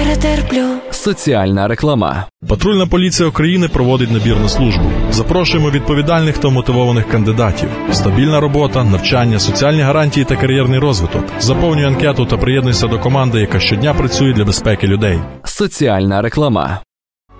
перетерплю. Соціальна реклама. Патрульна поліція України проводить набір на службу. Запрошуємо відповідальних та мотивованих кандидатів. Стабільна робота, навчання, соціальні гарантії та кар'єрний розвиток. Заповнюй анкету та приєднуйся до команди, яка щодня працює для безпеки людей. Соціальна реклама.